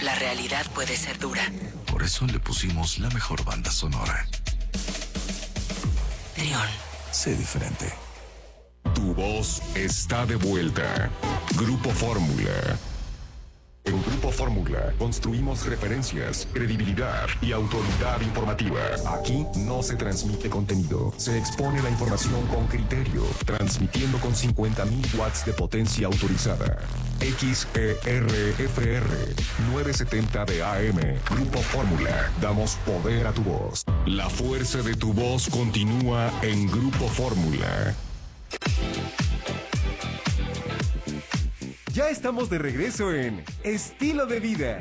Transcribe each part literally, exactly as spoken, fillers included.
la realidad puede ser dura. Por eso le pusimos la mejor banda sonora. Trión. Sé diferente. Tu voz está de vuelta. Grupo Fórmula. En Grupo Fórmula construimos referencias, credibilidad y autoridad informativa. Aquí no se transmite contenido, se expone la información con criterio, transmitiendo con cincuenta mil watts de potencia autorizada. X E R F R novecientos setenta de A M. Grupo Fórmula. Damos poder a tu voz. La fuerza de tu voz continúa en Grupo Fórmula. Ya estamos de regreso en Estilo de Vida.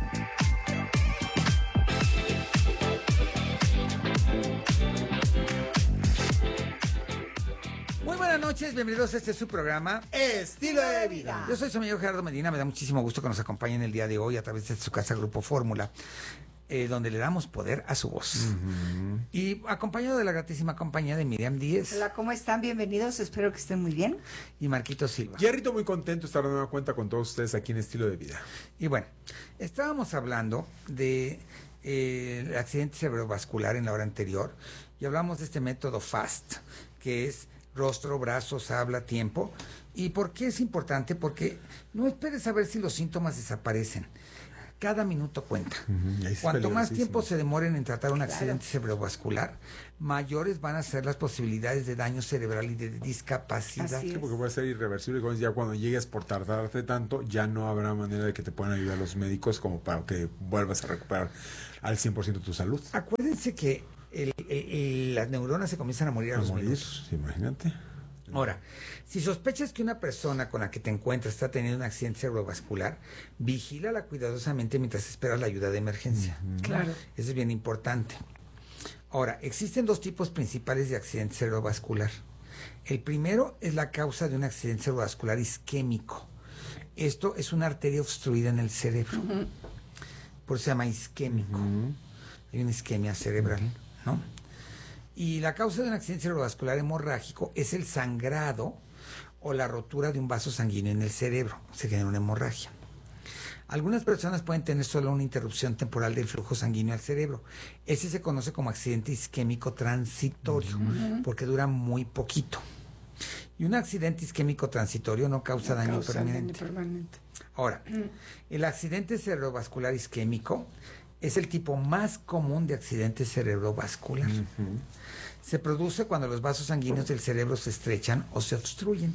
Muy buenas noches, bienvenidos a este su programa Estilo de Vida. Yo soy su amigo Gerardo Medina, me da muchísimo gusto que nos acompañen el día de hoy a través de su casa Grupo Fórmula. Eh, donde le damos poder a su voz. Uh-huh. Y acompañado de la gratísima compañía de Miriam Díez. Hola, ¿cómo están? Bienvenidos, espero que estén muy bien. Y Marquito Silva. Jerrito, muy contento de estar de nueva cuenta con todos ustedes aquí en Estilo de Vida. Y bueno, estábamos hablando de eh, el accidente cerebrovascular en la hora anterior y hablamos de este método FAST, que es rostro, brazos, habla, tiempo. ¿Y por qué es importante? Porque no esperes a ver si los síntomas desaparecen. Cada minuto cuenta. Uh-huh. Cuanto más tiempo se demoren en tratar un claro. accidente cerebrovascular, mayores van a ser las posibilidades de daño cerebral y de discapacidad. Sí, porque puede ser irreversible. Ya cuando llegues por tardarte tanto, ya no habrá manera de que te puedan ayudar los médicos como para que vuelvas a recuperar al cien por ciento tu salud. Acuérdense que el, el, el, las neuronas se comienzan a morir a, a los morir, minutos. Sí, imagínate. Ahora, si sospechas que una persona con la que te encuentras está teniendo un accidente cerebrovascular, vigílala cuidadosamente mientras esperas la ayuda de emergencia. Uh-huh. Claro. Eso es bien importante. Ahora, existen dos tipos principales de accidente cerebrovascular. El primero es la causa de un accidente cerebrovascular isquémico. Esto es una arteria obstruida en el cerebro. Uh-huh. Por eso se llama isquémico. Uh-huh. Hay una isquemia cerebral, ¿no? Y la causa de un accidente cerebrovascular hemorrágico es el sangrado o la rotura de un vaso sanguíneo en el cerebro. Se genera una hemorragia. Algunas personas pueden tener solo una interrupción temporal del flujo sanguíneo al cerebro. Ese se conoce como accidente isquémico transitorio, uh-huh. porque dura muy poquito. Y un accidente isquémico transitorio no causa, no daño, causa permanente. daño permanente. Ahora, uh-huh. el accidente cerebrovascular isquémico es el tipo más común de accidente cerebrovascular. Uh-huh. Se produce cuando los vasos sanguíneos del cerebro se estrechan o se obstruyen.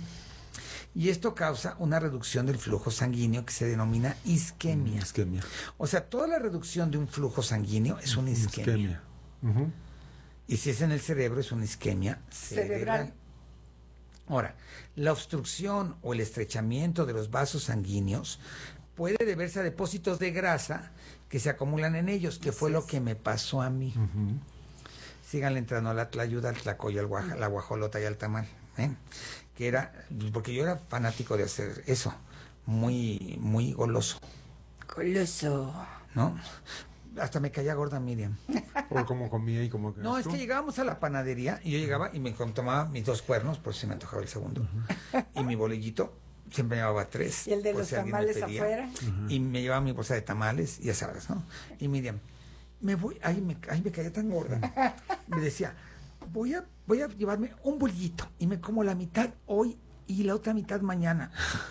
Y esto causa una reducción del flujo sanguíneo que se denomina isquemia. Isquemia. O sea, toda la reducción de un flujo sanguíneo es una isquemia. isquemia. Uh-huh. Y si es en el cerebro, es una isquemia cerebral. cerebral. Ahora, la obstrucción o el estrechamiento de los vasos sanguíneos puede deberse a depósitos de grasa que se acumulan en ellos, que fue lo que me pasó a mí. Uh-huh. Síganle entrando a la tlayuda, al tlacoyo, al guaja, la guajolota y al tamal, ¿eh? Que era, porque yo era fanático de hacer eso, muy, muy goloso. Goloso. ¿No? Hasta me caía gorda Miriam. Por cómo comía y cómo... No, es que llegábamos a la panadería y yo llegaba y me tomaba mis dos cuernos, por si me antojaba el segundo, uh-huh. y mi bolillito. Siempre llevaba tres. Y el de los si tamales afuera. Uh-huh. Y me llevaba mi bolsa de tamales, ya sabes, ¿no? Y Miriam, me voy, ay, me, ay, me caía tan gorda. Me decía, voy a, voy a llevarme un bolillito y me como la mitad hoy y la otra mitad mañana.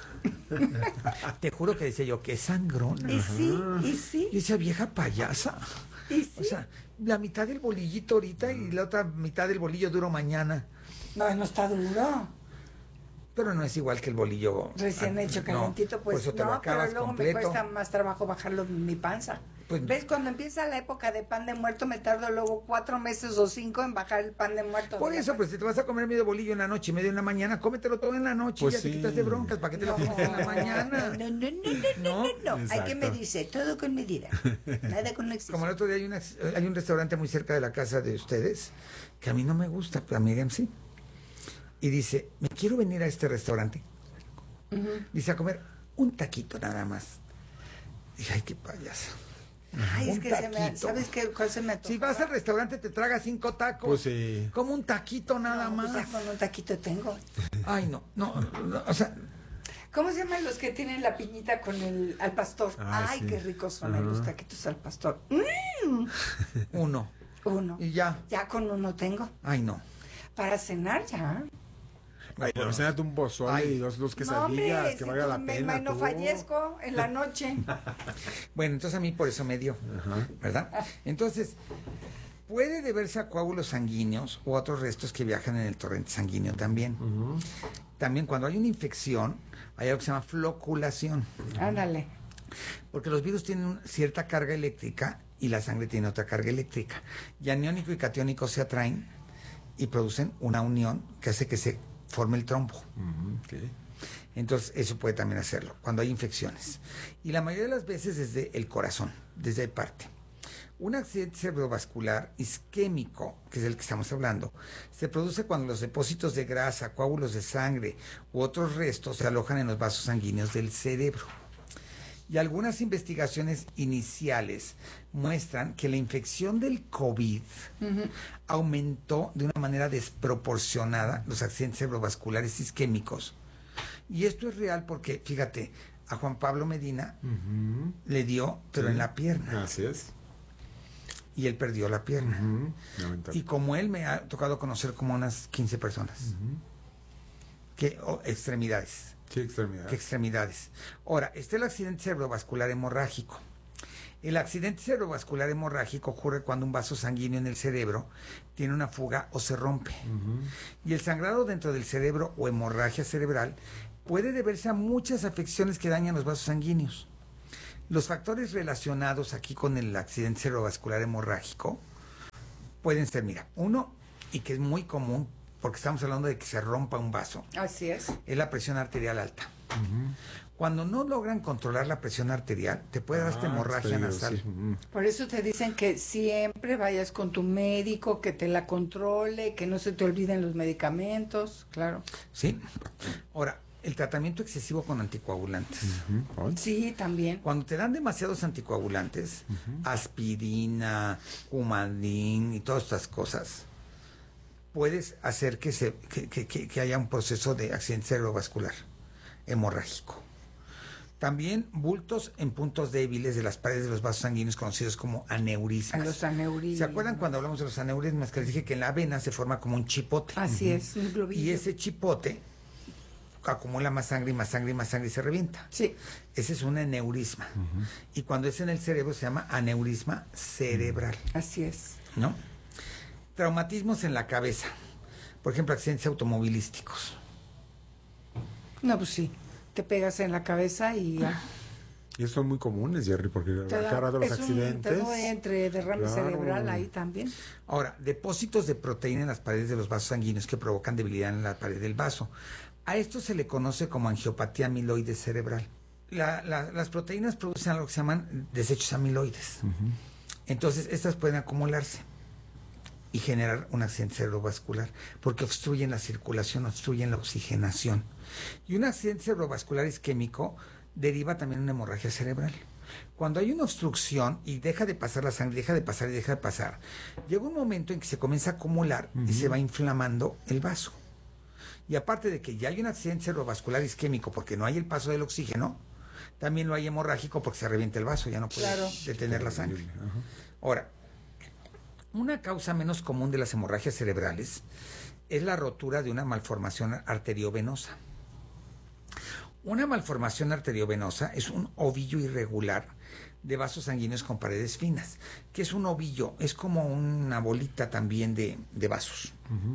Te juro que decía yo, qué sangrona. Y sí, y sí. Y esa vieja payasa. Y sí. O sea, la mitad del bolillito ahorita y la otra mitad del bolillo duro mañana. No, no está duro. Pero no es igual que el bolillo recién hecho, calentito, no, pues por eso te no, lo acabas pero luego completo. Me cuesta más trabajo bajarlo en mi panza. Pues, ¿ves? Cuando empieza la época de pan de muerto, me tardo luego cuatro meses o cinco en bajar el pan de muerto. Por eso, pues si te vas a comer medio bolillo en la noche y medio en la mañana, cómetelo todo en la noche pues y ya sí. te quitas de broncas, ¿para qué te no. lo comes en la mañana? No, no, no, no, no, no, no. Hay que medirse, todo con medida, nada con exceso. Como el otro día hay, una, hay un restaurante muy cerca de la casa de ustedes, que a mí no me gusta, pero a Miriam sí. Y dice, me quiero venir a este restaurante. Uh-huh. Dice, a comer un taquito nada más. Dije, ay, qué payasa. Ay, es que se me, ¿sabes qué? ¿Cuál se me antoja? Si vas al restaurante te tragas cinco tacos. Pues sí. Como un taquito nada no, más. Pues con un taquito tengo. Ay, no, no, no, o sea... ¿Cómo se llaman los que tienen la piñita con el al pastor? Ah, Ay, sí. qué ricos son Ajá. los taquitos al pastor. Mm. Uno. Uno. Y ya. Ya con uno tengo. Ay, no. Para cenar ya. Ay, pero cénate un pozole Ay. y dos, dos No, quesadillas, hombre, que si valga la me, pena. me no tú. fallezco en la noche. Bueno, entonces a mí por eso me dio, Ajá. ¿verdad? Entonces, puede deberse a coágulos sanguíneos u otros restos que viajan en el torrente sanguíneo también. Ujú. También cuando hay una infección, hay algo que se llama floculación, Ándale. porque los virus tienen un- cierta carga eléctrica y la sangre tiene otra carga eléctrica. Y aniónico y catiónico se atraen y producen una unión que hace que se forme el trombo. Ujú, ok. Entonces, eso puede también hacerlo cuando hay infecciones. Y la mayoría de las veces desde el corazón, desde ahí parte. Un accidente cerebrovascular isquémico, que es el que estamos hablando, se produce cuando los depósitos de grasa, coágulos de sangre u otros restos se alojan en los vasos sanguíneos del cerebro. Y algunas investigaciones iniciales muestran que la infección del COVID aumentó de una manera desproporcionada los accidentes cerebrovasculares isquémicos. Y esto es real porque, fíjate, a Juan Pablo Medina Ujú. le dio, pero Sí. en la pierna. Así es. Y él perdió la pierna. Ujú. Lamentable. Y como él me ha tocado conocer como unas quince personas. Que, oh, extremidades. Sí, extremidad. ¿Qué extremidades? Ahora, está el accidente cerebrovascular hemorrágico. El accidente cerebrovascular hemorrágico ocurre cuando un vaso sanguíneo en el cerebro tiene una fuga o se rompe. Y el sangrado dentro del cerebro o hemorragia cerebral puede deberse a muchas afecciones que dañan los vasos sanguíneos. Los factores relacionados aquí con el accidente cerebrovascular hemorrágico pueden ser, mira, uno, y que es muy común, porque estamos hablando de que se rompa un vaso, Así es. es la presión arterial alta. Cuando no logran controlar la presión arterial, te puede dar esta Ah, hemorragia está nasal. sí. Ujú. Por eso te dicen que siempre vayas con tu médico, que te la controle, que no se te olviden los medicamentos, claro. ¿Sí? Ahora, el tratamiento excesivo con anticoagulantes. Ujú. Ay. Sí, también. Cuando te dan demasiados anticoagulantes, aspirina, Coumadin y todas estas cosas, puedes hacer que, se, que, que- que- que haya un proceso de accidente cerebrovascular hemorrágico. También bultos en puntos débiles de las paredes de los vasos sanguíneos conocidos como A aneurismas. los aneurismas. ¿Se acuerdan cuando hablamos de los aneurismas que les dije que en la vena se forma como un chipote? Así es, un globillo. Y ese chipote acumula más sangre y más sangre y más sangre y se revienta. Sí. Ese es un aneurisma. Y cuando es en el cerebro se llama aneurisma cerebral, Así es. ¿no? Traumatismos en la cabeza. Por ejemplo, accidentes automovilísticos. No, pues sí. Te pegas en la cabeza y ya. Y estos son muy comunes, Jerry, porque Te da- cada rato los es un- accidentes. te da entre derrame Claro. cerebral ahí también. Ahora, depósitos de proteína en las paredes de los vasos sanguíneos que provocan debilidad en la pared del vaso. A esto se le conoce como angiopatía amiloide cerebral. La- la- las proteínas producen algo que se llaman desechos amiloides. Entonces, estas pueden acumularse y generar un accidente cerebrovascular porque obstruyen la circulación, obstruyen la oxigenación. Y un accidente cerebrovascular isquémico deriva también una hemorragia cerebral. Cuando hay una obstrucción y deja de pasar la sangre, deja de pasar y deja de pasar, llega un momento en que se comienza a acumular y se va inflamando el vaso. Y aparte de que ya hay un accidente cerebrovascular isquémico porque no hay el paso del oxígeno, también lo hay hemorrágico porque se revienta el vaso, ya no puede Claro. detener la sangre. Ajá. Ahora, una causa menos común de las hemorragias cerebrales es la rotura de una malformación arteriovenosa. Una malformación arteriovenosa es un ovillo irregular de vasos sanguíneos con paredes finas. ¿Qué es un ovillo? Es como una bolita también de, de vasos.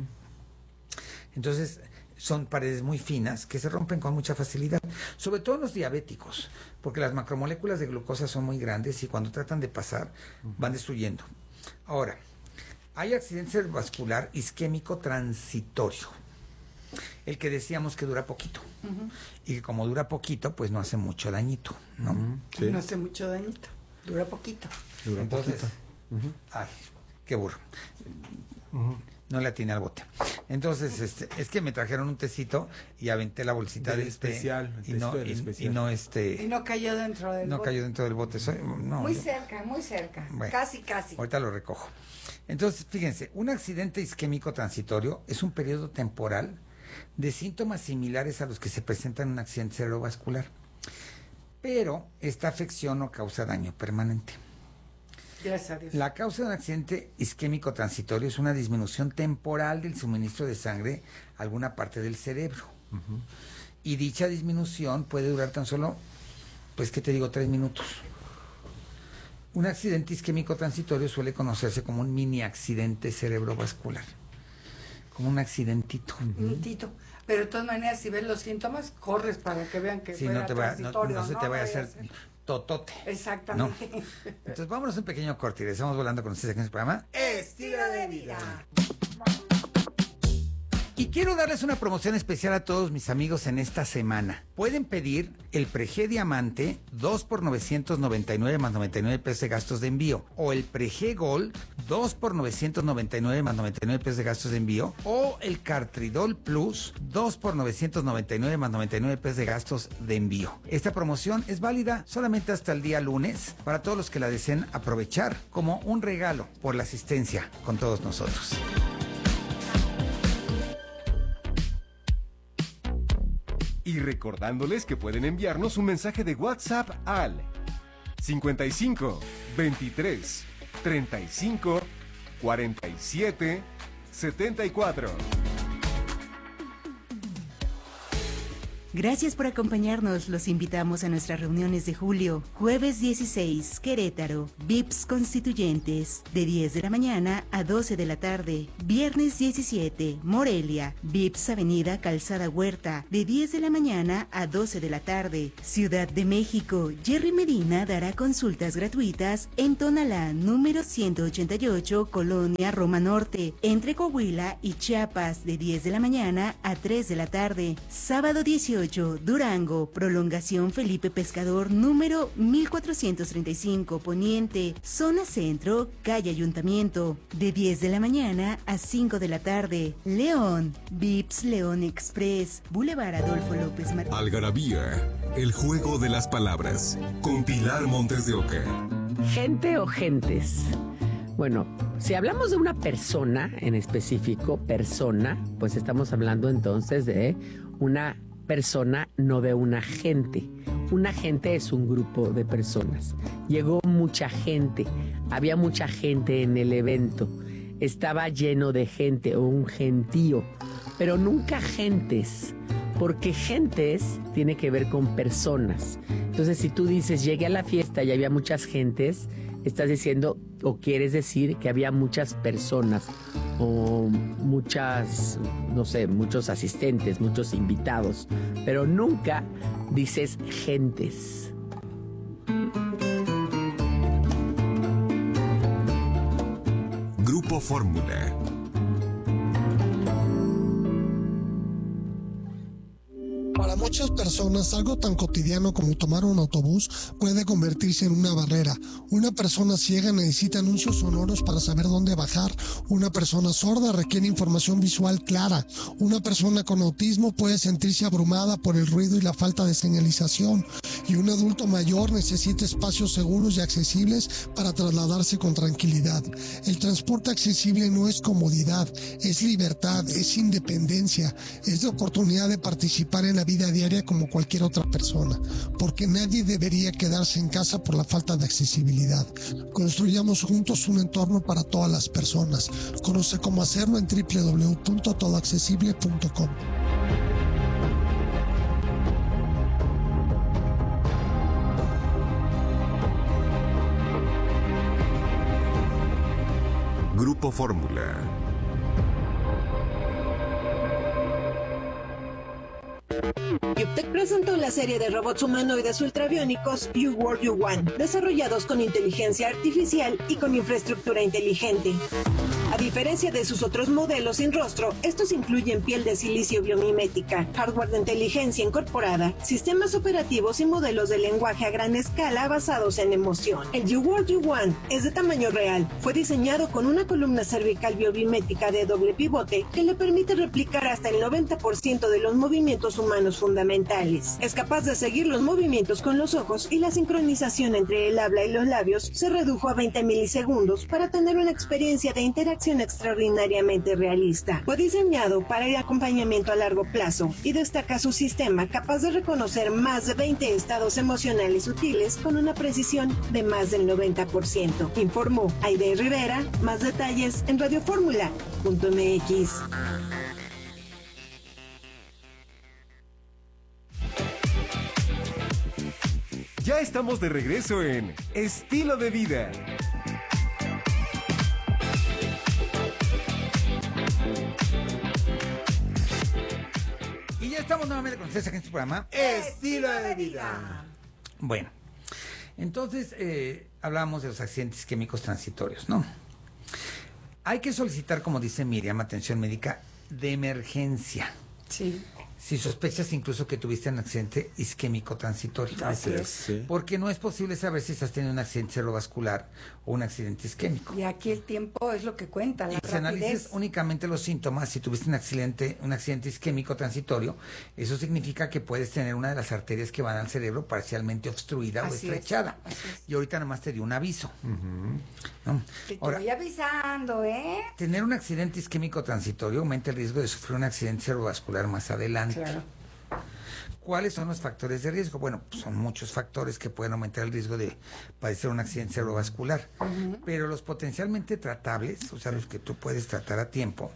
Entonces, son paredes muy finas que se rompen con mucha facilidad, sobre todo en los diabéticos, porque las macromoléculas de glucosa son muy grandes y cuando tratan de pasar van destruyendo. Ahora, hay accidente cerebrovascular isquémico transitorio, el que decíamos que dura poquito, y que como dura poquito, pues no hace mucho dañito, ¿no? Sí. No hace mucho dañito. Dura poquito. Dura Entonces, poquito. ay, qué burro. No le atiné al bote. Entonces, este, es que me trajeron un tecito y aventé la bolsita Del del té especial, el y no, tecito del y, especial. y no Y este, no cayó dentro del no bote. cayó dentro del bote. Soy- no, Muy yo- cerca, muy cerca. Bueno. Casi, casi. Ahorita lo recojo. Entonces, fíjense, un accidente isquémico transitorio es un periodo temporal de síntomas similares a los que se presentan en un accidente cerebrovascular. Pero esta afección no causa daño permanente. Gracias a Dios. La causa de un accidente isquémico transitorio es una disminución temporal del suministro de sangre a alguna parte del cerebro. Uh-huh. Y dicha disminución puede durar tan solo, pues, ¿qué te digo? Tres minutos. Un accidente isquémico transitorio suele conocerse como un mini accidente cerebrovascular. Como un accidentito. Uh-huh. Pero de todas maneras, si ves los síntomas, corres para que vean que sí, fue no te va, no, no se no, te vaya no a hacer totote. Exactamente. ¿No? Entonces vámonos un pequeño corte y estamos volando con ustedes aquí en el programa Estilo de Vida. Y quiero darles una promoción especial a todos mis amigos en esta semana. Pueden pedir el Prege Diamante dos por novecientos noventa y nueve más noventa y nueve pesos de gastos de envío, o el Prege Gold dos por novecientos noventa y nueve más noventa y nueve pesos de gastos de envío, o el Cartridol Plus dos por novecientos noventa y nueve más noventa y nueve pesos de gastos de envío. Esta promoción es válida solamente hasta el día lunes para todos los que la deseen aprovechar como un regalo por la asistencia con todos nosotros. Y recordándoles que pueden enviarnos un mensaje de WhatsApp al cincuenta y cinco, veintitrés, treinta y cinco, cuarenta y siete, setenta y cuatro. Gracias por acompañarnos. Los invitamos a nuestras reuniones de julio. Jueves dieciséis, Querétaro, V I P S Constituyentes, de diez de la mañana a doce de la tarde. Viernes diecisiete, Morelia, V I P S Avenida Calzada Huerta, de diez de la mañana a doce de la tarde. Ciudad de México, Jerry Medina dará consultas gratuitas en Tonalá, número ciento ochenta y ocho, Colonia Roma Norte, entre Coahuila y Chiapas, de diez de la mañana a tres de la tarde. Sábado dieciocho, Durango, Prolongación Felipe Pescador, número mil cuatrocientos treinta y cinco, Poniente, Zona Centro, Calle Ayuntamiento, de diez de la mañana a cinco de la tarde. León, V I P S León Express, Boulevard Adolfo López Martínez. Algarabía, el juego de las palabras, con Pilar Montes de Oca. ¿Gente o gentes? Bueno, si hablamos de una persona en específico, persona, pues estamos hablando entonces de una persona, no de una gente. Una gente es un grupo de personas. Llegó mucha gente, había mucha gente en el evento, estaba lleno de gente o un gentío, pero nunca gentes, porque gentes tiene que ver con personas. Entonces, si tú dices, llegué a la fiesta y había muchas gentes, estás diciendo o quieres decir que había muchas personas o muchas, no sé, muchos asistentes, muchos invitados, pero nunca dices gentes. Grupo Fórmula. Para muchas personas, algo tan cotidiano como tomar un autobús puede convertirse en una barrera. Una persona ciega necesita anuncios sonoros para saber dónde bajar. Una persona sorda requiere información visual clara. Una persona con autismo puede sentirse abrumada por el ruido y la falta de señalización. Y un adulto mayor necesita espacios seguros y accesibles para trasladarse con tranquilidad. El transporte accesible no es comodidad, es libertad, es independencia, es la oportunidad de participar en la vida diaria como cualquier otra persona, porque nadie debería quedarse en casa por la falta de accesibilidad. Construyamos juntos un entorno para todas las personas. Conoce cómo hacerlo en doble u doble u doble u punto todo accesible punto com. Grupo Fórmula. Yuptec presentó la serie de robots humanoides ultrabiónicos You World You Want, desarrollados con inteligencia artificial y con infraestructura inteligente. A diferencia de sus otros modelos sin rostro, estos incluyen piel de silicio biomimética, hardware de inteligencia incorporada, sistemas operativos y modelos de lenguaje a gran escala basados en emoción. El You World You Want es de tamaño real. Fue diseñado con una columna cervical biomimética de doble pivote que le permite replicar hasta el noventa por ciento de los movimientos humanos fundamentales. Es capaz de seguir los movimientos con los ojos y la sincronización entre el habla y los labios se redujo a veinte milisegundos para tener una experiencia de interacción acción extraordinariamente realista. Fue diseñado para el acompañamiento a largo plazo y destaca su sistema capaz de reconocer más de veinte estados emocionales sutiles con una precisión de más del noventa por ciento. Informó Aide Rivera. Más detalles en radioformula punto m x. Ya estamos de regreso en Estilo de Vida. Y ya estamos nuevamente con ustedes aquí en este programa Estilo de Vida. Bueno, entonces eh, hablábamos de los accidentes químicos transitorios, ¿no? Hay que solicitar, como dice Miriam, atención médica de emergencia. Sí. Si sospechas incluso que tuviste un accidente isquémico transitorio. Así es. Sí. Porque no es posible saber si estás teniendo un accidente cerebrovascular o un accidente isquémico. Y aquí el tiempo es lo que cuenta, la Y si analices rapidez. únicamente los síntomas, si tuviste un accidente, un accidente isquémico transitorio, eso significa que puedes tener una de las arterias que van al cerebro parcialmente obstruida Así o es, estrechada. así es. Y ahorita nomás te dio un aviso. ¿No? Te Ahora, estoy avisando, ¿eh? tener un accidente isquémico transitorio aumenta el riesgo de sufrir un accidente cerebrovascular más adelante. Claro. ¿Cuáles son los factores de riesgo? Bueno, pues son muchos factores que pueden aumentar el riesgo de padecer un accidente cerebrovascular, uh-huh. Pero los potencialmente tratables, o sea, los que tú puedes tratar a tiempo,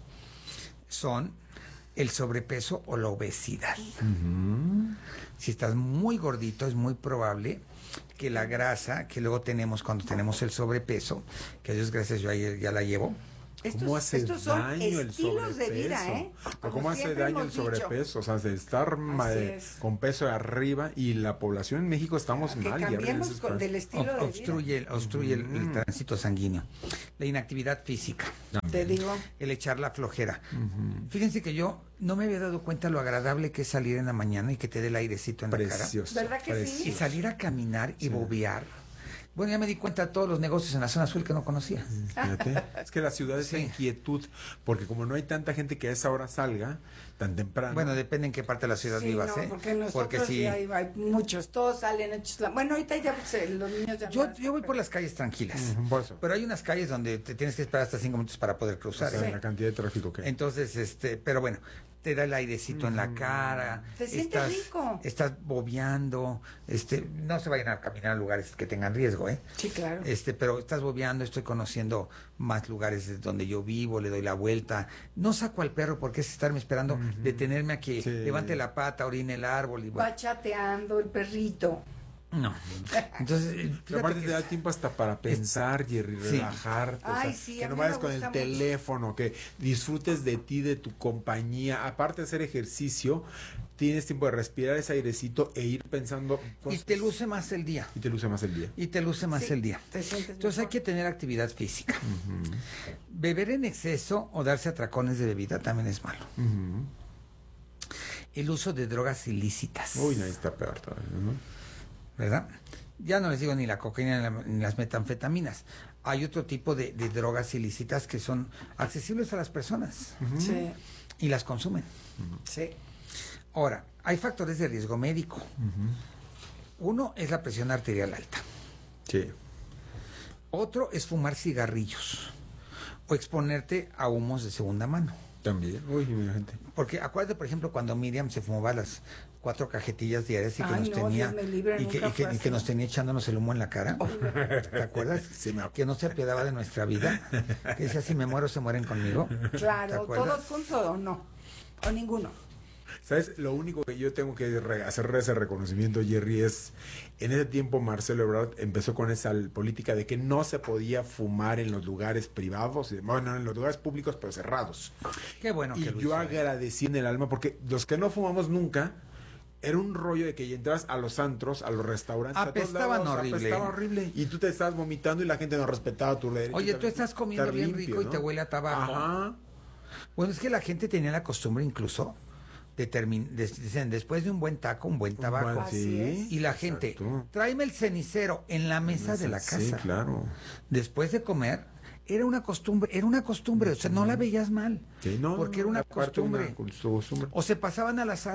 son el sobrepeso o la obesidad. Uh-huh. Si estás muy gordito, es muy probable que la grasa que luego tenemos cuando tenemos el sobrepeso, que a Dios gracias yo ahí ya la llevo. ¿Cómo hace estos son daño el estilos sobrepeso? de vida, ¿eh? ¿Cómo, Como hace daño el hemos dicho. sobrepeso? O sea, de estar ma- con peso de arriba y la población en México estamos Que mal. cambiemos ya con, del estilo Ob- de obstruye, vida. obstruye el, el tránsito sanguíneo. La inactividad física. Te digo. El echar la flojera. Uh-huh. Fíjense que yo no me había dado cuenta lo agradable que es salir en la mañana y que te dé el airecito en Precioso. la cara. ¿Verdad que Precioso. sí? Y salir a caminar y sí. bobear. Bueno, ya me di cuenta de todos los negocios en la zona azul que no conocía. Fíjate. Es que la ciudad es Sí. inquietud, porque como no hay tanta gente que a esa hora salga tan temprano. Bueno, depende en qué parte de la ciudad Sí, vivas, no, ¿eh? porque nosotros Porque sí sí. hay, hay muchos, todos salen hechos. la- Bueno, ahorita ya pues, eh, los niños ya. Yo, no- yo voy por las calles tranquilas. Ujú, por eso. Pero hay unas calles donde te tienes que esperar hasta cinco minutos para poder O cruzar. sea, ¿eh? la cantidad de tráfico que hay. Entonces, este, pero bueno, te da el airecito en la cara. Te sientes estás, rico. Estás bobeando, este, no se vayan a caminar a lugares que tengan riesgo, ¿eh? Sí, claro. Este, pero estás bobeando, estoy conociendo más lugares de donde yo vivo, le doy la vuelta. No saco al perro porque es estarme esperando, uh-huh. detenerme a que Sí. levante la pata, orine el árbol y bueno. Va chateando el perrito. No. Entonces, Pero fíjate aparte que te da es- tiempo hasta para pensar, Jerry, Sí. relajarte. o Ay, sea, sí, que a no mí vayas me con el gusta mucho. teléfono, que disfrutes de ti, de tu compañía. Aparte de hacer ejercicio, tienes tiempo de respirar ese airecito e ir pensando y cosas. te luce más el día. Y te luce más el día. Y te luce más Sí, el día. te sientes Entonces hay mejor. que tener actividad física. Uh-huh. Beber en exceso o darse atracones de bebida también es malo. Uh-huh. El uso de drogas ilícitas. Uy, no, ahí está peor todavía, ¿no? ¿Verdad? Ya no les digo ni la cocaína ni, la- ni las metanfetaminas. Hay otro tipo de, de drogas ilícitas que son accesibles a las personas. Uh-huh. Sí, Y las consumen. sí. Ahora, hay factores de riesgo médico. Uh-huh. Uno es la presión arterial alta. Sí. Otro es fumar cigarrillos o exponerte a humos de segunda mano. También. Uy, mi gente. Porque acuérdate, por ejemplo, cuando Miriam se fumaba las cuatro cajetillas diarias y que Ay, nos no, tenía Dios me libre, y, que, nunca y que- fue y que así. nos tenía echándonos el humo en la cara. ¿Te acuerdas? Sí, me acuerdo. Que no se apiadaba de nuestra vida. Que decía, si me muero, se mueren conmigo. ¿Te Claro, acuerdas? todos juntos o no. O ninguno. ¿Sabes? Lo único que yo tengo que re- hacer ese reconocimiento, Jerry, es en ese tiempo Marcelo Ebrard empezó con esa política de que no se podía fumar en los lugares privados, y- bueno, en los lugares públicos, pero cerrados. Qué bueno Y que lo yo hizo. agradecí en el alma, porque los que no fumamos nunca, era un rollo de que entras a los antros, a los restaurantes, a todos Apestaban lados, horrible. apestaba horrible. Y tú te estabas vomitando y la gente no respetaba tu derecho. Oye, tú estás comiendo Estar bien limpio, rico y ¿no? te huele a tabaco. Ajá. Bueno, es que la gente tenía la costumbre incluso de terminar, dicen, después de un buen taco, un buen tabaco. Bueno, Así sí, es. Y la gente, exacto. tráeme el cenicero en la mesa de la casa. Sí, claro. Después de comer, era una costumbre, era una costumbre, o sea, no la veías mal. Sí, no, porque era una aparte costumbre. una costumbre. O se pasaban a la sala.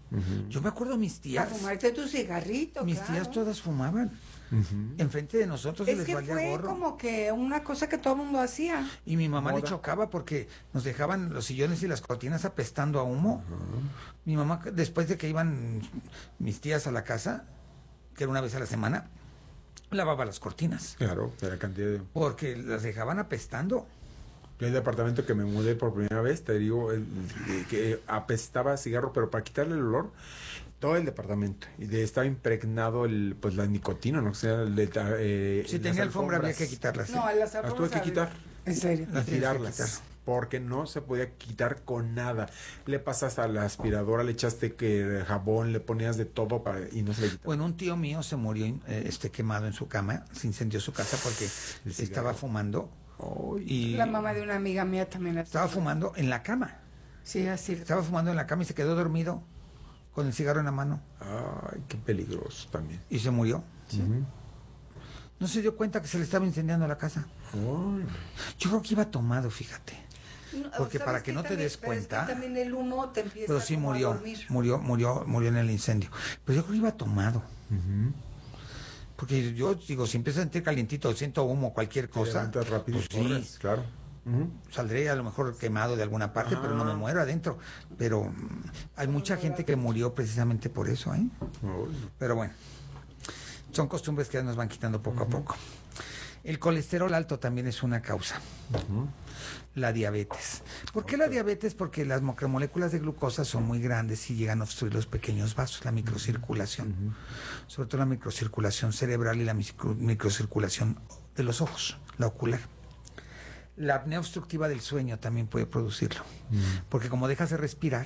Uh-huh. Yo me acuerdo mis tías. A fumarte tu cigarrito, Mis claro. tías todas fumaban. Uh-huh. Enfrente de nosotros es les que valía fue gorro. como que una cosa que todo el mundo hacía. Y mi mamá Moda. le chocaba porque nos dejaban los sillones y las cortinas apestando a humo. Uh-huh. Mi mamá, después de que iban mis tías a la casa, que era una vez a la semana, lavaba las cortinas. Claro, de la cantidad de... Porque las dejaban apestando. Yo el departamento que me mudé por primera vez, te digo, el, el, que apestaba a cigarro, pero para quitarle el olor, todo el departamento. Y de, estaba impregnado el, pues la nicotina, ¿no? O sea, el de, eh, si tenía alfombra había que quitarlas. ¿Sí? No, las las tuve que quitar. ¿En serio? Y tirarlas. Porque no se podía quitar con nada. Le pasas a la aspiradora, le echaste que jabón, le ponías de todo para, y no se le quitaba. Bueno, un tío mío se murió eh, este quemado en su cama, se incendió su casa porque estaba fumando. Oh, y la mamá de una amiga mía también estaba fumando en la cama. Sí, así. Estaba fumando en la cama y se quedó dormido con el cigarro en la mano. Ay, qué peligroso también. Y se murió. Sí. Uh-huh. No se dio cuenta que se le estaba incendiando la casa. Ay. Yo creo que iba tomado, fíjate. No, porque para que, que no también, te des cuenta. Es que también el humo te empieza pero sí murió, a dormir. murió, murió, murió en el incendio. Pero yo creo que iba tomado. Uh-huh. Porque yo digo, si empiezo a sentir calientito, siento humo, cualquier cosa. Rápido, pues corres, sí, claro. Uh-huh. Saldré a lo mejor quemado de alguna parte, ah. pero no me muero adentro. Pero hay mucha gente que murió precisamente por eso, ¿eh? Uh-huh. Pero bueno, son costumbres que ya nos van quitando poco uh-huh. a poco. El colesterol alto también es una causa. Uh-huh. La diabetes. ¿Por qué okay. la diabetes? Porque las macromoléculas de glucosa son muy grandes y llegan a obstruir los pequeños vasos, la microcirculación. Uh-huh. Sobre todo la microcirculación cerebral y la micro, microcirculación de los ojos, la ocular. La apnea obstructiva del sueño también puede producirlo. Uh-huh. Porque como dejas de respirar,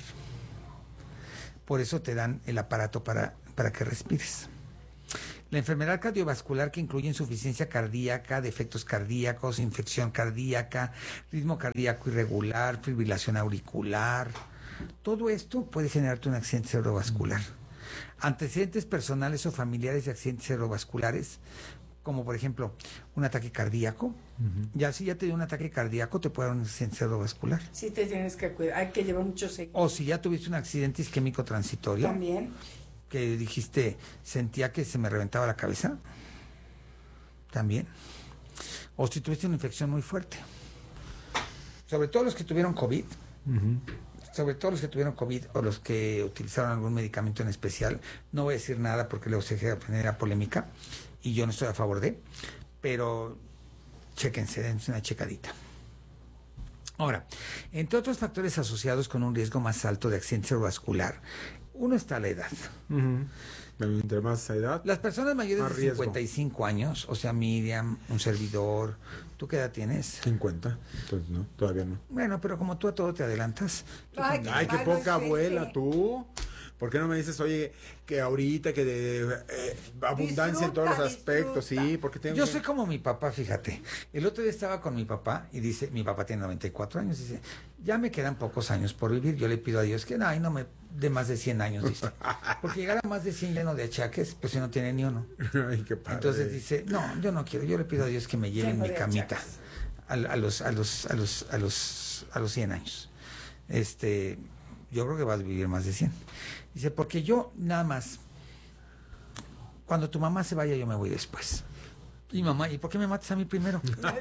por eso te dan el aparato para, para que respires. La enfermedad cardiovascular, que incluye insuficiencia cardíaca, defectos cardíacos, infección cardíaca, ritmo cardíaco irregular, fibrilación auricular, todo esto puede generarte un accidente cerebrovascular. Antecedentes personales o familiares de accidentes cerebrovasculares, como por ejemplo un ataque cardíaco, uh-huh. ya si ya te dio un ataque cardíaco te puede dar un accidente cerebrovascular. Sí te tienes que cuidar, hay que llevar mucho seguimiento. O si ya tuviste un accidente isquémico transitorio. También. Que dijiste, sentía que se me reventaba la cabeza, también. O si tuviste una infección muy fuerte. Sobre todo los que tuvieron COVID, uh-huh. sobre todo los que tuvieron COVID o los que utilizaron algún medicamento en especial, no voy a decir nada porque luego se genera polémica y yo no estoy a favor de, pero chéquense, dense una checadita. Ahora, entre otros factores asociados con un riesgo más alto de accidente cerebrovascular, uno está la edad. Uh-huh. Entre más edad, las personas mayores de cincuenta y cinco años, o sea, Miriam, un servidor, ¿tú qué edad tienes? cincuenta, entonces no, todavía no. Bueno, pero como tú a todo te adelantas. Ay, qué, Ay, qué poca abuela, ese. Tú. ¿Por qué no me dices, oye, que ahorita, que de eh, abundancia disfruta, en todos los aspectos? Disfruta. Sí, porque tengo Yo que... soy como mi papá, fíjate. El otro día estaba con mi papá y dice, mi papá tiene noventa y cuatro años, dice, ya me quedan pocos años por vivir. Yo le pido a Dios que no, ay, no me de más de cien años, dice. Porque llegar a más de cien lleno de achaques, pues si no tiene ni uno. Ay, qué padre. Entonces dice, no, yo no quiero, yo le pido a Dios que me lleve en mi camita a, a los, a los, a los, a los, a los cien años. Este, yo creo que vas a vivir más de cien. Dice, porque yo nada más, cuando tu mamá se vaya, yo me voy después. Y mamá, ¿y por qué me matas a mí primero?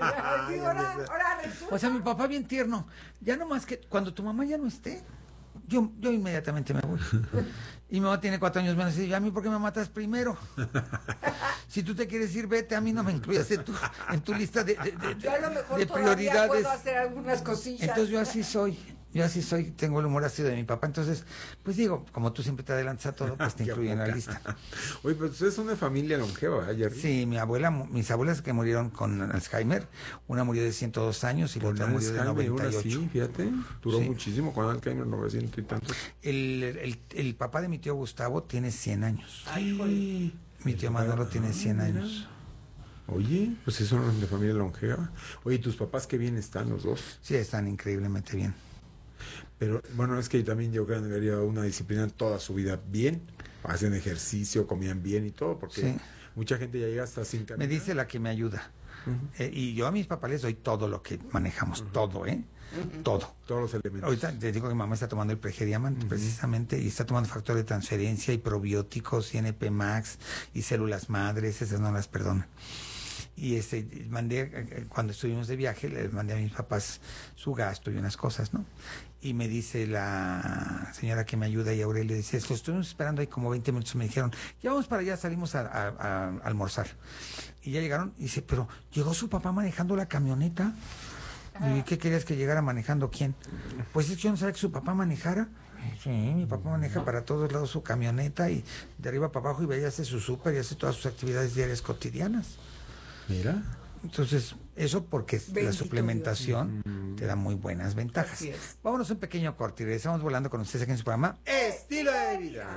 O sea, mi papá bien tierno. Ya nomás que cuando tu mamá ya no esté, yo, yo inmediatamente me voy. Y mi mamá tiene cuatro años menos. Y dice, ¿a mí por qué me matas primero? Si tú te quieres ir, vete, a mí no me incluyas en tu, en tu lista de, de, de, yo a lo mejor de prioridades. Puedo hacer algunas cosillas. Entonces yo así soy. Yo así soy, tengo el humor así de mi papá. Entonces, pues digo, como tú siempre te adelantas a todo, pues te incluyo en la lista. Oye, pero ustedes son de familia longeva, ¿eh, Jerry? Sí, mi abuela, mis abuelas que murieron con Alzheimer, una murió de ciento dos años y la otra murió de noventa y ocho. Sí, fíjate, duró sí. muchísimo con Alzheimer, novecientos y tantos. El, el, el papá de mi tío Gustavo tiene cien años. Ay, mi tío Manolo tiene cien años. Oye, pues sí son de familia longeva. Oye, ¿tus papás qué bien están los dos? Sí, están increíblemente bien. Pero bueno, es que también yo creo que debería una disciplina toda su vida bien, hacen ejercicio, comían bien y todo, porque sí. Mucha gente ya llega hasta sin caminar. Me dice la que me ayuda. Uh-huh. eh, y yo a mis papás les doy todo lo que manejamos, uh-huh. todo, ¿eh? Uh-huh. Todo. Todos los elementos. Ahorita te digo que mi mamá está tomando el Pregediamant, uh-huh. precisamente, y está tomando factor de transferencia y probióticos y N P Max y células madres, esas no las perdonan. Y este, mandé, cuando estuvimos de viaje, les mandé a mis papás su gasto y unas cosas, ¿no? Y me dice la señora que me ayuda y Aurelio, dice, esto estuvimos esperando ahí como veinte minutos, me dijeron, ya vamos para allá, salimos a, a, a, a almorzar. Y ya llegaron, y dice, pero ¿llegó su papá manejando la camioneta? ¿Y qué querías que llegara manejando quién? Pues es que yo no sabía que su papá manejara. Sí, mi papá maneja para todos lados su camioneta y de arriba para abajo y ve y hace su súper y hace todas sus actividades diarias cotidianas. Mira. Entonces, eso porque Bendito la suplementación Dios. Te da muy buenas ventajas. Vámonos a un pequeño corte y regresamos volando con ustedes aquí en su programa Estilo de Vida.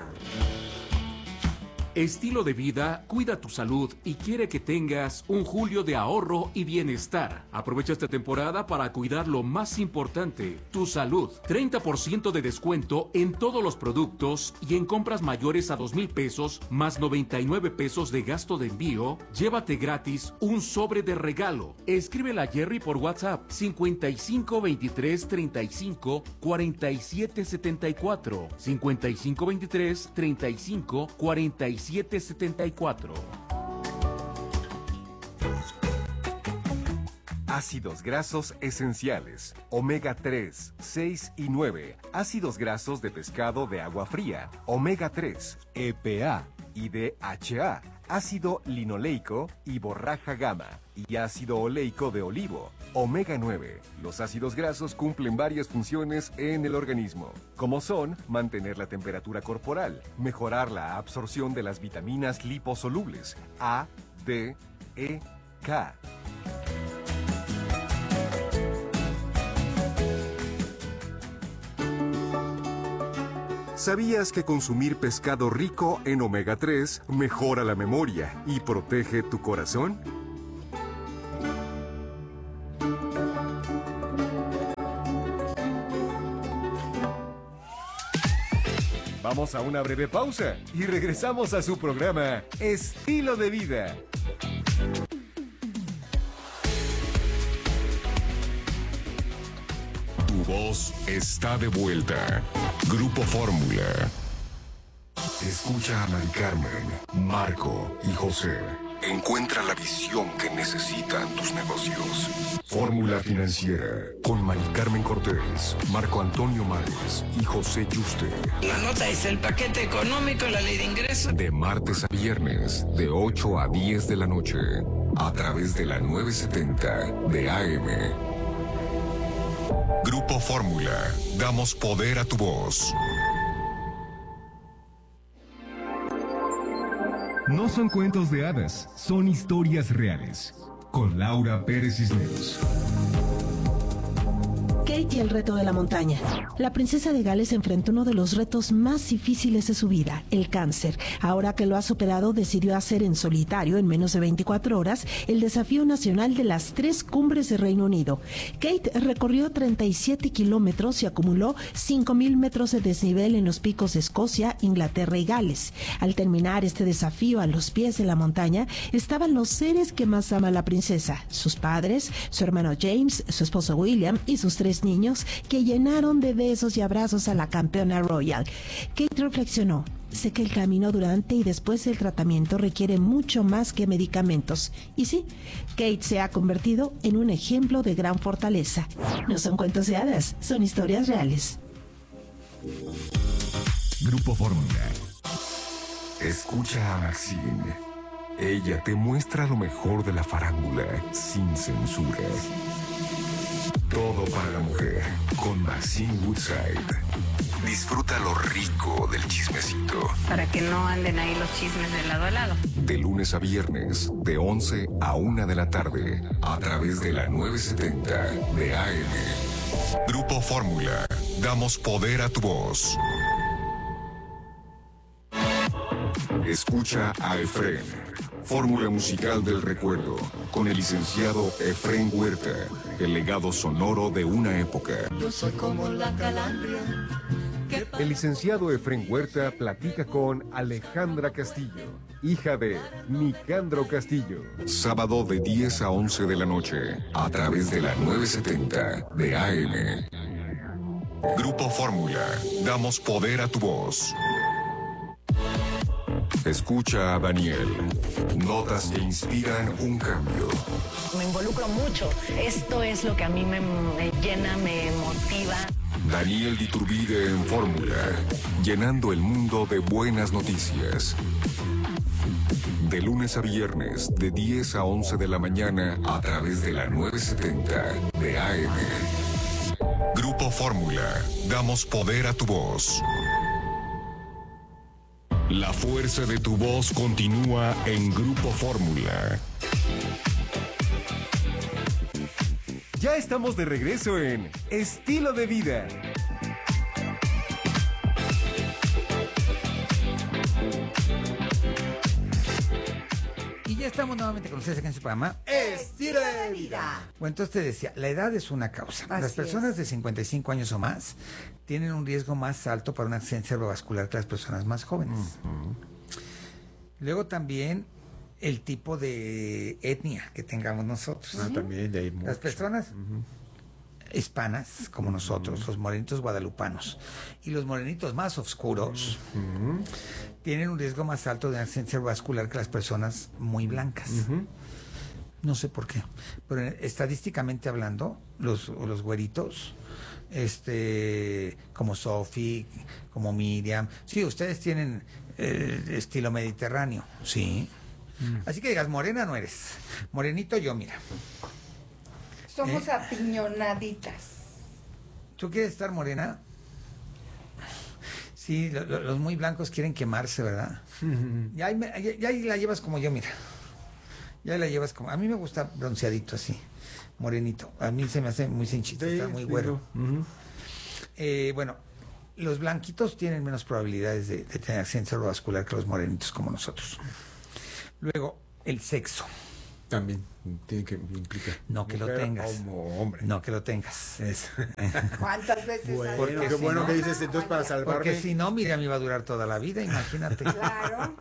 Estilo de Vida cuida tu salud y quiere que tengas un julio de ahorro y bienestar. Aprovecha esta temporada para cuidar lo más importante, tu salud. treinta por ciento de descuento en todos los productos y en compras mayores a dos mil pesos más noventa y nueve pesos de gasto de envío. Llévate gratis un sobre de regalo. Escríbela a Jerry por WhatsApp cincuenta y cinco veintitrés treinta y cinco cuarenta y siete setenta y cuatro. cincuenta y cinco veintitrés treinta y cinco cuarenta y siete setenta y cuatro. Ácidos grasos esenciales, omega tres, seis y nueve, ácidos grasos de pescado de agua fría, omega tres, E P A y D H A, ácido linoleico y borraja gamma, y ácido oleico de olivo, omega nueve. Los ácidos grasos cumplen varias funciones en el organismo, como son mantener la temperatura corporal, mejorar la absorción de las vitaminas liposolubles A, D, E, K. ¿Sabías que consumir pescado rico en omega tres mejora la memoria y protege tu corazón? Vamos a una breve pausa y regresamos a su programa Estilo de Vida. Tu voz está de vuelta. Grupo Fórmula. Escucha a Mari Carmen, Marco y José. Encuentra la visión que necesitan tus negocios. Fórmula Financiera con Mari Carmen Cortés, Marco Antonio Márquez y José Yuste. La nota es el paquete económico, la ley de ingresos. De martes a viernes, de ocho a diez de la noche, a través de la nueve setenta de A M. Grupo Fórmula. Damos poder a tu voz. No son cuentos de hadas, son historias reales. Con Laura Pérez Cisneros. Kate y el reto de la montaña. La princesa de Gales enfrentó uno de los retos más difíciles de su vida, el cáncer. Ahora que lo ha superado, decidió hacer en solitario, en menos de veinticuatro horas, el desafío nacional de las tres cumbres de Reino Unido. Kate recorrió treinta y siete kilómetros y acumuló cinco mil metros de desnivel en los picos de Escocia, Inglaterra y Gales. Al terminar este desafío a los pies de la montaña, estaban los seres que más ama la princesa, sus padres, su hermano James, su esposo William y sus tres niños, que llenaron de besos y abrazos a la campeona royal. Kate reflexionó: sé que el camino durante y después del tratamiento requiere mucho más que medicamentos. Y sí, Kate se ha convertido en un ejemplo de gran fortaleza. No son cuentos de hadas, son historias reales. Grupo Fórmula. Escucha a Maxine. Ella te muestra lo mejor de la farándula sin censura. Todo para la mujer con Maxine Woodside. Disfruta lo rico del chismecito. Para que no anden ahí los chismes de lado a lado. De lunes a viernes, de once a una de la tarde, a través de la nueve setenta de A M. Grupo Fórmula. Damos poder a tu voz. Escucha a Efrén. Fórmula musical del recuerdo, con el licenciado Efrén Huerta, el legado sonoro de una época. Yo soy como la calandria. El licenciado Efrén Huerta platica con Alejandra Castillo. hija de Nicandro Castillo. Sábado de diez a once de la noche, a través de la novecientos setenta de A M. Grupo Fórmula, damos poder a tu voz. Escucha a Daniel. Notas que inspiran un cambio. Me involucro mucho. Esto es lo que a mí me, me llena, me motiva. Daniel Diturbide en Fórmula, llenando el mundo de buenas noticias. De lunes a viernes, de diez a once de la mañana, a través de la novecientos setenta de A M. Grupo Fórmula, damos poder a tu voz. La fuerza de tu voz continúa en Grupo Fórmula. Ya estamos de regreso en Estilo de Vida. Y ya estamos nuevamente con ustedes aquí en su programa Estilo de Vida. Bueno, entonces te decía, la edad es una causa. Así las personas es. de cincuenta y cinco años o más tienen un riesgo más alto para un accidente cerebrovascular que las personas más jóvenes. Uh-huh. Luego también el tipo de etnia que tengamos nosotros. Ah, también de ahí mucho. Las personas uh-huh. hispanas, como nosotros, uh-huh. los morenitos guadalupanos, y los morenitos más oscuros, uh-huh. tienen un riesgo más alto de accidente cerebrovascular que las personas muy blancas. Uh-huh. No sé por qué, pero estadísticamente hablando, los, los güeritos, este, como Sophie, como Miriam, sí, ustedes tienen eh, estilo mediterráneo, sí. Mm. Así que digas, morena no eres. Morenito yo, mira. Somos ¿Eh? apiñonaditas. ¿Tú quieres estar morena? Sí, lo, lo, los muy blancos quieren quemarse, ¿verdad? Mm-hmm. Ya, ahí, ya, ya ahí la llevas como yo, mira. Ya la llevas como... A mí me gusta bronceadito así, morenito. A mí se me hace muy cinchito, sí, está muy sí, güero. Uh-huh. eh, bueno, los blanquitos tienen menos probabilidades de, de tener accidente cerebrovascular que los morenitos como nosotros. Luego, el sexo. También tiene que implicar. No que mujer, lo tengas. Como hombre. No que lo tengas. Eso. ¿Cuántas veces? Bueno, porque qué si bueno no, que dices entonces para salvarme. Porque si no, Miriam iba a durar toda la vida, imagínate. Claro.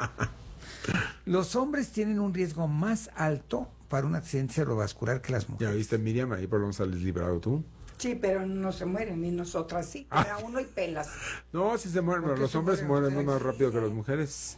Los hombres tienen un riesgo más alto para un accidente cerebrovascular que las mujeres. Ya viste, Miriam, ahí por lo menos sales librado tú. Sí, pero no se mueren, ni nosotras sí. Para ah. uno y pelas. No, sí se mueren, pero los hombres mueren ustedes? más rápido que las mujeres.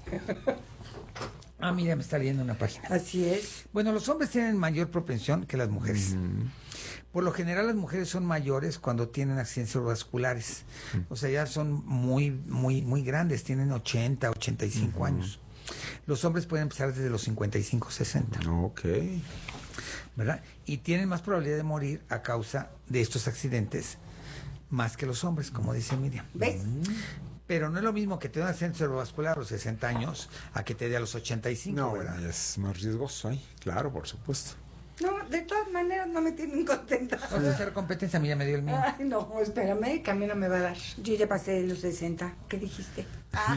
Ah, mira, me está leyendo una página. Así es. Bueno, los hombres tienen mayor propensión que las mujeres. Mm. Por lo general, las mujeres son mayores cuando tienen accidentes cerebrovasculares. Mm. O sea, ya son muy, muy, muy grandes, tienen ochenta, ochenta y cinco mm-hmm. años. Los hombres pueden empezar desde los cincuenta y cinco, sesenta. Ok. ¿Verdad? Y tienen más probabilidad de morir a causa de estos accidentes más que los hombres, como dice Miriam. ¿Ves? Mm. Pero no es lo mismo que te dé un accidente cerebrovascular a los sesenta años a que te dé a los ochenta y cinco. No, ¿verdad? bueno, es más riesgoso ahí, claro, por supuesto. No, de todas maneras no me tienen contenta. Vas a hacer competencia, mira, me dio el mío. Ay, no, espérame, que a mí no me va a dar. Yo ya pasé de los sesenta. ¿Qué dijiste? Ah.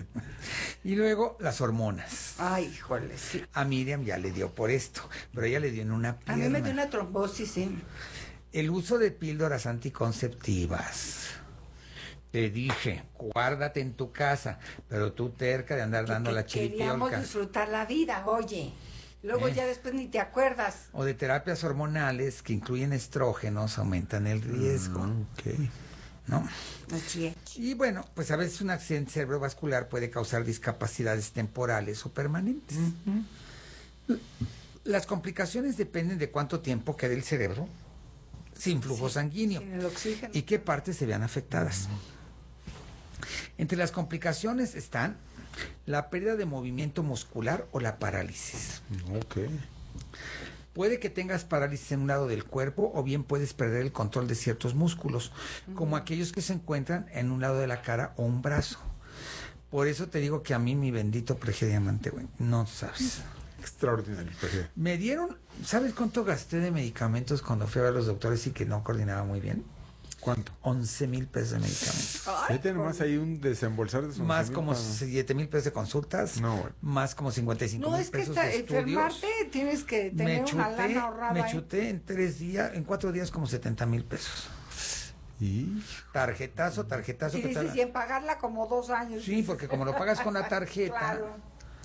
Y luego las hormonas. Ay, híjole, sí. A Miriam ya le dio por esto, pero ella le dio en una pierna. A mí me dio una trombosis, sí. El uso de píldoras anticonceptivas. Te dije, guárdate en tu casa, pero tú terca de andar que, dando que la chiripiolca. Queríamos disfrutar la vida, oye. Luego eh. ya después ni te acuerdas. O de terapias hormonales que incluyen estrógenos, aumentan el riesgo. Mm, okay. ¿No? Así es. Y bueno, pues a veces un accidente cerebrovascular puede causar discapacidades temporales o permanentes. Uh-huh. Las complicaciones dependen de cuánto tiempo quede el cerebro sin flujo sí, sanguíneo sin el oxígeno. Y qué partes se vean afectadas. Uh-huh. Entre las complicaciones están la pérdida de movimiento muscular o la parálisis. Ok. Puede que tengas parálisis en un lado del cuerpo o bien puedes perder el control de ciertos músculos, uh-huh. como aquellos que se encuentran en un lado de la cara o un brazo. Por eso te digo que a mí mi bendito Pregediamante, güey, no sabes. Extraordinario. Me dieron, ¿sabes cuánto gasté de medicamentos cuando fui a ver a los doctores y que no coordinaba muy bien? ¿Cuánto? once mil pesos de medicamentos. Ahí tenemos ahí un desembolsar de más como para... siete mil pesos de consultas. No, bueno. Más como cincuenta y cinco mil pesos de estudios. No, es que enfermarte tienes que tener me una chuté, lana ahorrada. Me chuté en tres días, en cuatro días como setenta mil pesos. ¿Y? Tarjetazo, tarjetazo. Y dices, y en pagarla como dos años. Sí, porque como lo pagas con la tarjeta, claro.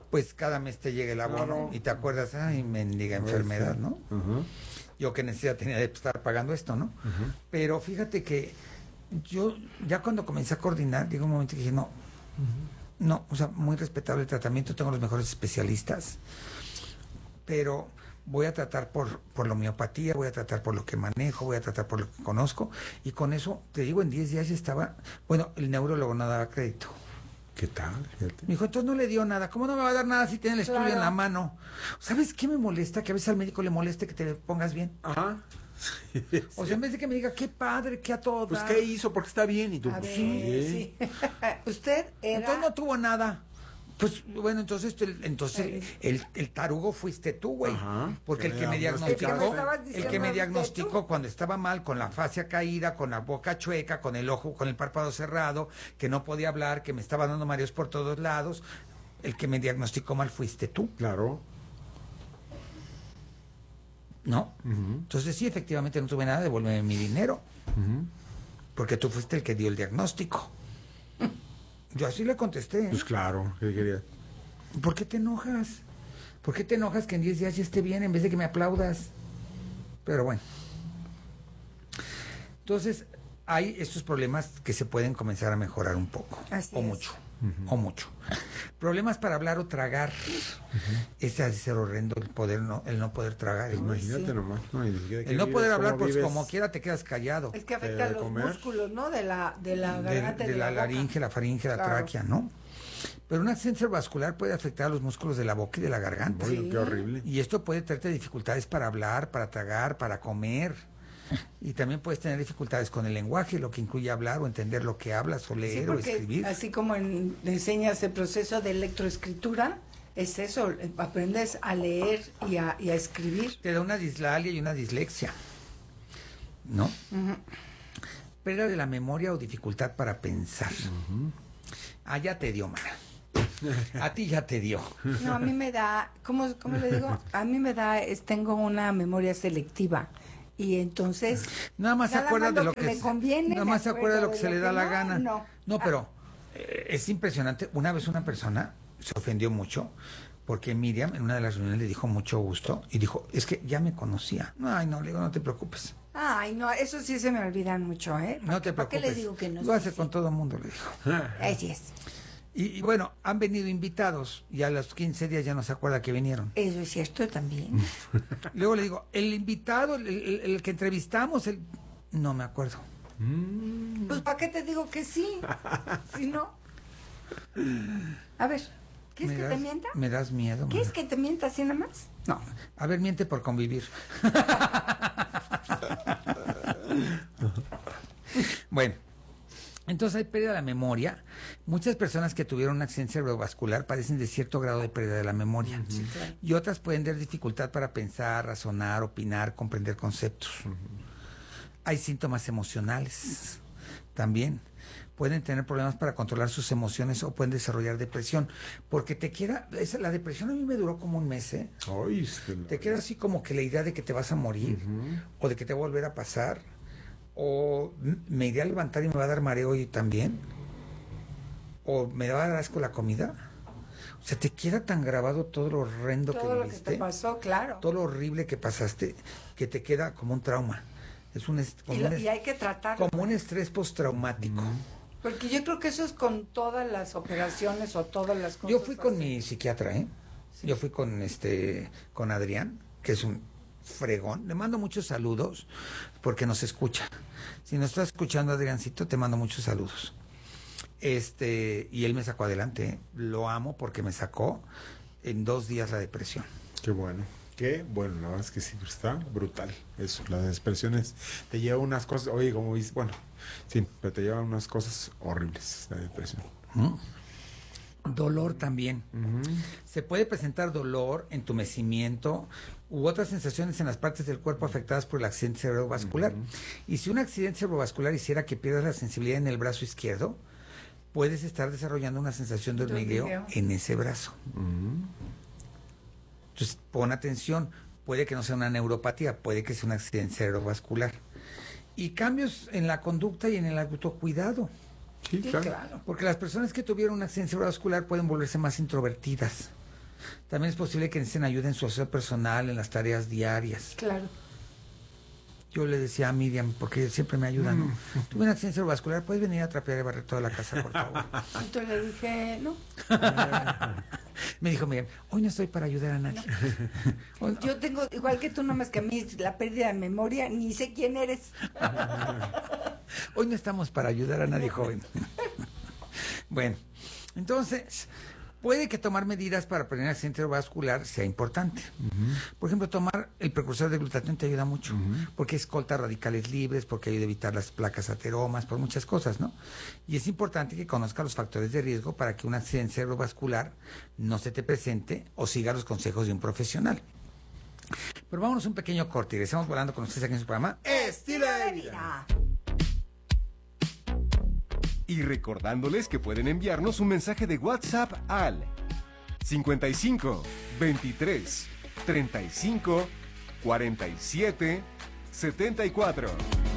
pues cada mes te llega el abono no. y te acuerdas, ay, mendiga enfermedad, ¿no? Uh-huh. Yo qué necesidad tenía de estar pagando esto, ¿no? Uh-huh. Pero fíjate que yo ya cuando comencé a coordinar, llegó un momento que dije, no, uh-huh. no, o sea, muy respetable el tratamiento, tengo los mejores especialistas, pero voy a tratar por, por la homeopatía, voy a tratar por lo que manejo, voy a tratar por lo que conozco, y con eso, te digo, en diez días ya estaba, bueno, el neurólogo no daba crédito. ¿Qué tal? Fíjate. Me dijo, entonces no le dio nada. ¿Cómo no me va a dar nada si tiene el estudio claro. en la mano? ¿Sabes qué me molesta? Que a veces al médico le moleste que te pongas bien. Ajá. Sí. O sea, en vez de que me diga, qué padre, qué a todo Pues, dar. ¿qué hizo? Porque está bien. Y tú, a pues, ver, sí. sí. Usted era... Entonces no tuvo nada. Pues bueno, entonces el, entonces el, el tarugo fuiste tú, güey. Porque el que me diagnosticó, el que me diagnosticó cuando estaba mal, con la fascia caída, con la boca chueca, con el ojo, con el párpado cerrado, que no podía hablar, que me estaba dando mareos por todos lados, el que me diagnosticó mal fuiste tú. Claro. ¿No? Uh-huh. Entonces sí, efectivamente no tuve nada, devuélveme mi dinero. Uh-huh. Porque tú fuiste el que dio el diagnóstico. Yo así le contesté. Pues claro, ¿qué querías? ¿Por qué te enojas? ¿Por qué te enojas que en diez días ya esté bien en vez de que me aplaudas? Pero bueno. Entonces, hay estos problemas que se pueden comenzar a mejorar un poco. Así o es. mucho. Uh-huh. O mucho. Problemas para hablar o tragar. Uh-huh. Ese ha de ser horrendo el poder no, el no poder tragar. Imagínate sí. nomás. No, el no poder hablar, pues vives? Como quiera te quedas callado. Es que afecta a los comer. músculos, ¿no? De la, de la garganta. De, de, de la, la laringe, la faringe, claro. la tráquea, ¿no? Pero un accidente cerebrovascular puede afectar a los músculos de la boca y de la garganta. Bueno, sí. Qué horrible. Y esto puede traerte dificultades para hablar, para tragar, para comer. Y también puedes tener dificultades con el lenguaje, lo que incluye hablar o entender lo que hablas o leer sí, o escribir. Así como en, enseñas el proceso de electroescritura, es eso, aprendes a leer y a, y a escribir. Te da una dislalia y una dislexia, ¿no? Uh-huh. Pérdida de la memoria o dificultad para pensar. Uh-huh. Ah, ya te dio, mana. A ti ya te dio. No, a mí me da, ¿cómo, cómo le digo? A mí me da, es, tengo una memoria selectiva. Y entonces nada más se acuerda de lo que, que le conviene, nada más se acuerda de lo que se le da la gana. No, no pero eh, es impresionante. Una vez una persona se ofendió mucho porque Miriam en una de las reuniones le dijo mucho gusto y dijo, es que ya me conocía. Ay, no, le digo, no te preocupes. Ay, no, eso sí se me olvidan mucho, ¿eh? No te preocupes. ¿Por qué le digo que no? Lo hace con todo el mundo, le dijo. Así es. Y, y bueno, han venido invitados y a los quince días ya no se acuerda que vinieron. Eso es cierto también. Luego le digo, el invitado, el, el, el que entrevistamos, el... no me acuerdo. Pues ¿para qué te digo que sí? Si no. A ver, ¿quieres que das, te mienta? Me das miedo. ¿Quieres que te mienta así nada más? No. A ver, miente por convivir. Bueno. Entonces hay pérdida de la memoria. Muchas personas que tuvieron un accidente cerebrovascular padecen de cierto grado de pérdida de la memoria. Sí, claro. Y otras pueden tener dificultad para pensar, razonar, opinar, comprender conceptos. Uh-huh. Hay síntomas emocionales también. Pueden tener problemas para controlar sus emociones o pueden desarrollar depresión. Porque te queda, esa, la depresión a mí me duró como un mes, ¿eh? Ay, se la... Te queda así como que la idea de que te vas a morir uh-huh. o de que te va a volver a pasar. O me iré a levantar y me va a dar mareo y también, o me va a dar asco la comida. O sea, te queda tan grabado todo lo horrendo todo que lo viviste, que te pasó, claro, todo lo horrible que pasaste, que te queda como un trauma. Es un, como y, lo, un, y hay que tratarlo. Como un estrés postraumático. Mm. Porque yo creo que eso es con todas las operaciones o todas las cosas. Yo fui con así. mi psiquiatra, ¿eh? Sí. Yo fui con este, con Adrián, que es un fregón. Le mando muchos saludos porque nos escucha. Si nos estás escuchando, Adriancito, te mando muchos saludos. Este, y él me sacó adelante, ¿eh? Lo amo porque me sacó en dos días la depresión. Qué bueno. Qué bueno, la verdad es que sí, está brutal eso. Las depresiones te llevan unas cosas, oye, como dices, bueno, sí, pero te llevan unas cosas horribles, la depresión. ¿Mm? Dolor también. Uh-huh. Se puede presentar dolor, entumecimiento u otras sensaciones en las partes del cuerpo afectadas por el accidente cerebrovascular. Uh-huh. Y si un accidente cerebrovascular hiciera que pierdas la sensibilidad en el brazo izquierdo, puedes estar desarrollando una sensación de hormigueo en ese brazo. Uh-huh. Entonces, pon atención. Puede que no sea una neuropatía, puede que sea un accidente cerebrovascular. Y cambios en la conducta y en el autocuidado. Sí, sí claro. claro. Porque las personas que tuvieron un accidente cerebrovascular pueden volverse más introvertidas. También es posible que necesiten ayuda en su aseo personal, en las tareas diarias. Claro. Yo le decía a Miriam, porque siempre me ayuda, ¿no? Mm. Tuve un accidente cerebrovascular, ¿puedes venir a trapear y barrer toda la casa, por favor? Entonces le dije, no. Me dijo Miriam, hoy no estoy para ayudar a nadie. No. Yo tengo, igual que tú, nomás que a mí la pérdida de memoria, ni sé quién eres. Hoy no estamos para ayudar a nadie, joven. Bueno, entonces, puede que tomar medidas para prevenir accidente cerebrovascular sea importante. Uh-huh. Por ejemplo, tomar el precursor de glutatión te ayuda mucho, uh-huh. porque escolta radicales libres, porque ayuda a evitar las placas ateromas, por muchas cosas, ¿no? Y es importante que conozca los factores de riesgo para que un accidente cerebrovascular no se te presente o siga los consejos de un profesional. Pero vámonos un pequeño corte y regresamos volando con ustedes aquí en su programa Estilo de Vida. Y recordándoles que pueden enviarnos un mensaje de WhatsApp al cincuenta y cinco, veintitrés, treinta y cinco, cuarenta y siete, setenta y cuatro.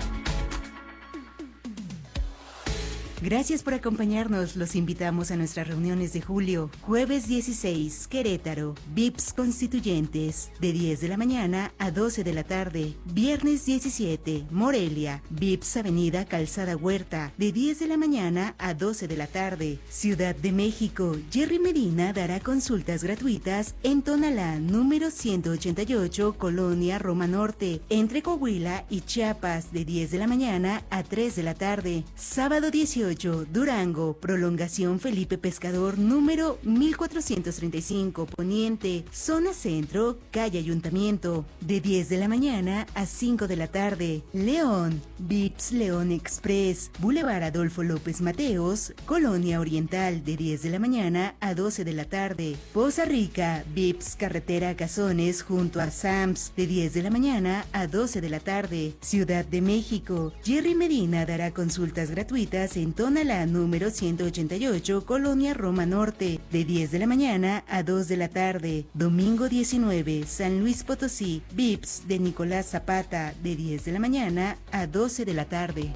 Gracias por acompañarnos. Los invitamos a nuestras reuniones de julio. Jueves dieciséis, Querétaro, V I P S Constituyentes, de diez de la mañana a doce de la tarde. Viernes diecisiete, Morelia, V I P S Avenida Calzada Huerta, de diez de la mañana a doce de la tarde. Ciudad de México, Jerry Medina dará consultas gratuitas en Tonalá, número ciento ochenta y ocho, Colonia Roma Norte, entre Coahuila y Chiapas, de diez de la mañana a tres de la tarde. Sábado dieciocho, Durango, Prolongación Felipe Pescador, número mil cuatrocientos treinta y cinco, Poniente, Zona Centro, Calle Ayuntamiento, de diez de la mañana a cinco de la tarde. León, V I P S León Express, Boulevard Adolfo López Mateos, Colonia Oriental, de diez de la mañana a doce de la tarde. Poza Rica, V I P S Carretera Cazones, junto a Sams, de diez de la mañana a doce de la tarde. Ciudad de México, Jerry Medina dará consultas gratuitas en Tonalá, número ciento ochenta y ocho, Colonia Roma Norte, de diez de la mañana a dos de la tarde. Domingo diecinueve, San Luis Potosí, V I P S de Nicolás Zapata, de diez de la mañana a doce de la tarde.